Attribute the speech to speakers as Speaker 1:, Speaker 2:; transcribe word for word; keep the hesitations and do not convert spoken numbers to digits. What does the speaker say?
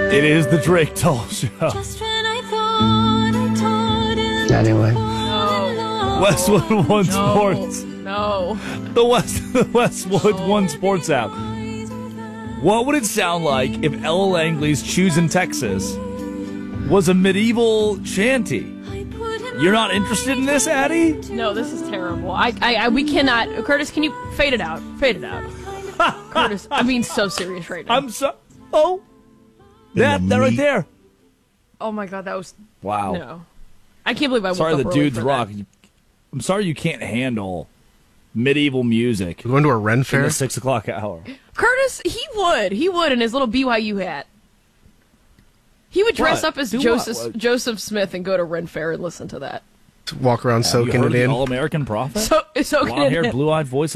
Speaker 1: It is the Drake Toll Show.
Speaker 2: Anyway.
Speaker 3: No.
Speaker 1: Westwood One
Speaker 3: No.
Speaker 1: Sports.
Speaker 3: No.
Speaker 1: The West the Westwood One Sports app. What would it sound like if Ella Langley's Choosing Texas was a medieval shanty? You're not interested in this, Addie?
Speaker 3: No, this is terrible. I, I, I, we cannot. Curtis, can you fade it out? Fade it out. Curtis, I'm being so serious right now.
Speaker 1: I'm so. Oh, that that right there.
Speaker 3: Oh my God, that was.
Speaker 1: Wow.
Speaker 3: No, I can't believe I.
Speaker 1: Sorry,
Speaker 3: woke
Speaker 1: the
Speaker 3: up early
Speaker 1: dudes
Speaker 3: for
Speaker 1: rock.
Speaker 3: that.
Speaker 1: I'm sorry you can't handle medieval music
Speaker 4: We're going to a Ren
Speaker 1: in
Speaker 4: fair?
Speaker 1: the six o'clock hour.
Speaker 3: Curtis, he would. He would in his little B Y U hat. He would dress
Speaker 1: What?
Speaker 3: up as
Speaker 1: Do
Speaker 3: Joseph
Speaker 1: what?
Speaker 3: Joseph Smith and go to Ren Fair and listen to that.
Speaker 4: Walk around
Speaker 1: Have you
Speaker 4: soaking
Speaker 1: heard
Speaker 4: it
Speaker 1: the
Speaker 4: in.
Speaker 1: All-American Prophet?
Speaker 3: So, soaking it
Speaker 1: Blonde-haired,
Speaker 3: in.
Speaker 1: blue-eyed voice